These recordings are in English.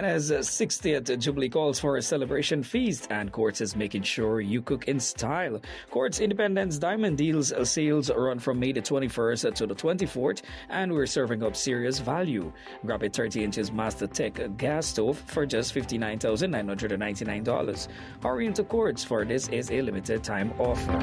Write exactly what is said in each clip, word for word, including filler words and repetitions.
And as uh, sixtieth Jubilee calls for a celebration feast, and Quartz is making sure you cook in style. Quartz Independence Diamond Deals uh, sales run from May the twenty-first to the twenty-fourth, and we're serving up serious value. Grab a thirty inches Master Tech gas stove for just fifty-nine thousand nine hundred ninety-nine dollars. Hurry into Quartz, for this is a limited time offer.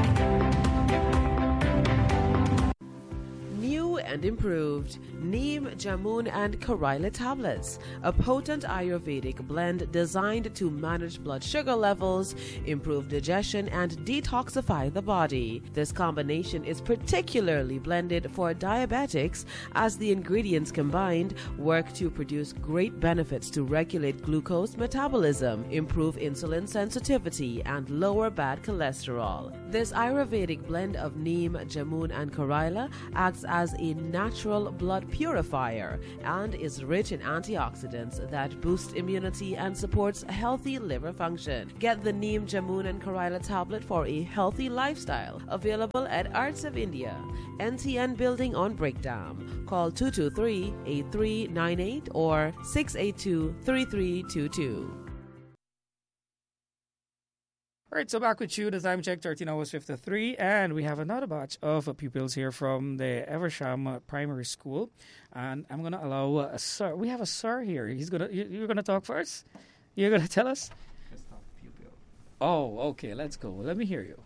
And improved Neem, Jamun and Karaila tablets, a potent Ayurvedic blend designed to manage blood sugar levels, improve digestion and detoxify the body. This combination is particularly blended for diabetics as the ingredients combined work to produce great benefits to regulate glucose metabolism, improve insulin sensitivity and lower bad cholesterol. This Ayurvedic blend of Neem, Jamun and Karaila acts as a natural blood purifier and is rich in antioxidants that boost immunity and supports healthy liver function. Get the Neem, Jamun and Karaila tablet for a healthy lifestyle. Available at Arts of India, N T N Building on Breakdown. Call two two three, eight three nine eight or six eight two, three three two two. All right, so back with you. The time check, thirteen hours fifty-three, and we have another batch of uh, pupils here from the Eversham uh, Primary School, and I'm going to allow uh, a sir. We have a sir here. He's gonna. You, you're going to talk first. You're going to tell us. Pupil. Oh, okay. Let's go. Let me hear you.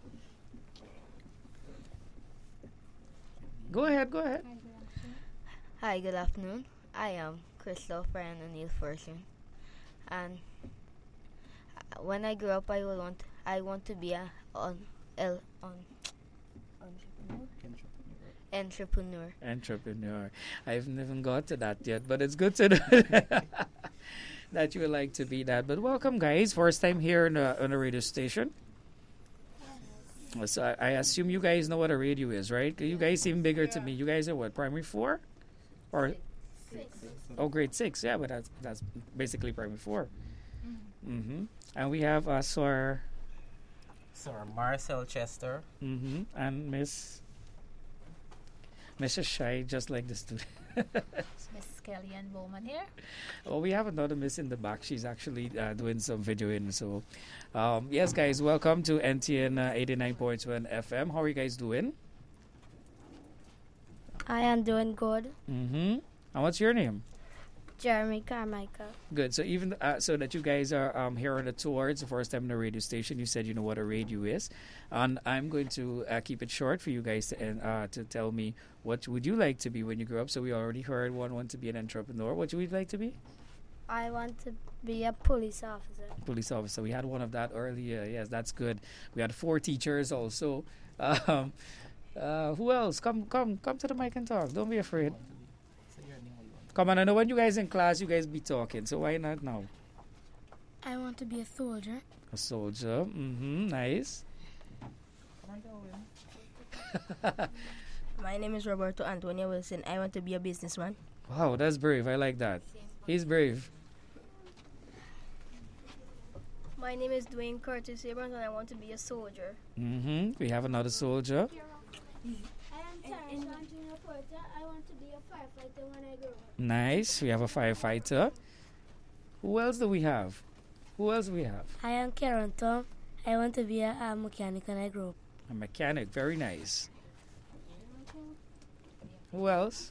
Go ahead. Go ahead. Hi, good afternoon. I am Christopher and O'Neill Ferguson, and when I grow up, I will want. I want to be a on, el, on entrepreneur. Entrepreneur. Entrepreneur. I haven't even got to that yet, but it's good to know that you would like to be that. But welcome, guys. First time here on the, on the radio station. So I, I assume you guys know what a radio is, right? You guys seem bigger to me. You guys are what, primary four? Or Six. Oh, grade six. Yeah, but that's that's basically primary four. Mm-hmm. And we have uh, Sir... Sir Marcel Chester. Mm-hmm. And Miss... Missus Shy, just like the student. Miss Kellyanne Bowman here. Oh, we have another miss in the back. She's actually uh, doing some videoing. So, um, yes, guys, welcome to N T N uh, eighty-nine point one F M. How are you guys doing? I am doing good. Mm-hmm. And what's your name? Jeremy Carmichael. Good. So even uh, so that you guys are um, here on the tour, it's the first time in the radio station. You said you know what a radio is, and I'm going to uh, keep it short for you guys to uh, to tell me what would you like to be when you grow up. So we already heard one want to be an entrepreneur. What would you like to be? I want to be a police officer. Police officer. We had one of that earlier. Yes, that's good. We had four teachers also. Um, uh, who else? Come, come, come to the mic and talk. Don't be afraid. Come on, I know when you guys in class, you guys be talking, so why not now? I want to be a soldier. A soldier, mm-hmm, nice. My name is Roberto Antonio Wilson. I want to be a businessman. Wow, that's brave. I like that. He's brave. My name is Dwayne Curtis Abrams, and I want to be a soldier. Mm-hmm. We have another soldier. I am Terrence Antonio Porter. I want to be a firefighter when I grow up. Nice. We have a firefighter. Who else do we have? Who else do we have? I am Karen Tom. I want to be a, a mechanic when I grow up. A mechanic. Very nice. Who else?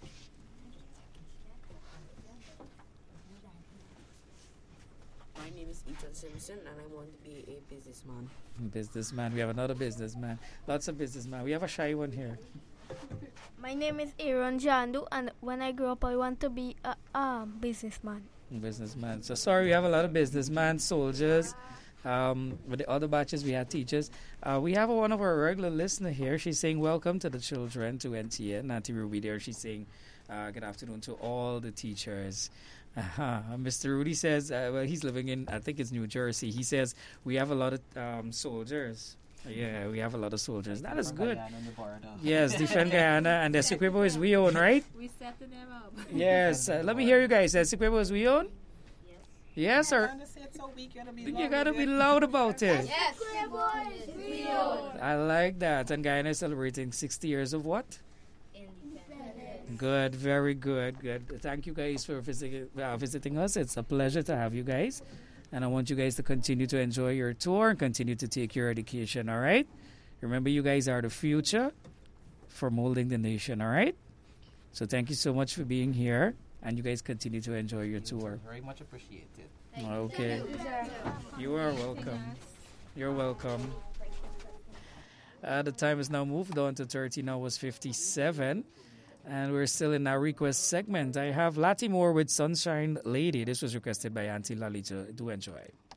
My name is Ethan Simpson, and I want to be a businessman. Businessman. We have another businessman. Lots of businessmen. We have a shy one here. My name is Aaron Jandu, and when I grow up, I want to be a um, businessman. Businessman. So sorry, we have a lot of businessmen, soldiers. Um, with the other batches, we had teachers. Uh, we have one of our regular listener here. She's saying, "Welcome to the children to N T N." Nanti Ruby there. She's saying, uh, "Good afternoon to all the teachers." Uh-huh. Mister Rudy says, uh, "Well, he's living in, I think it's New Jersey." He says, "We have a lot of um, soldiers." Yeah, we have a lot soldiers. That is good. Yes, defend Guyana, and the Essequibo is we own, right? We setting them up. Yes. Uh, let me hear you guys. Essequibo is we own? Yes, or you gotta be loud about it. Yes, we own. I like that. And Guyana is celebrating sixty years of what? Independence. Good, very good, good. Thank you guys for visiting, uh, visiting us. It's a pleasure to have you guys. And I want you guys to continue to enjoy your tour and continue to take your education, all right? Remember, you guys are the future for molding the nation, all right? So thank you so much for being here. And you guys continue to enjoy your tour. Very much appreciated. Okay. You are welcome. You're welcome. Uh, the time has now moved on to thirteen hours fifty-seven. And we're still in our request segment. I have Lattimore with Sunshine Lady. This was requested by Auntie Lolly. Do enjoy.